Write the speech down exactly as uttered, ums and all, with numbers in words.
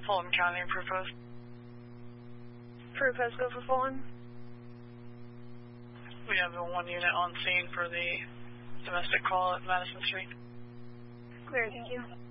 Fulton County, Proof Post. Proof Post, go for Fulton. We have a one unit on scene for the domestic call at Madison Street. Clear, thank you.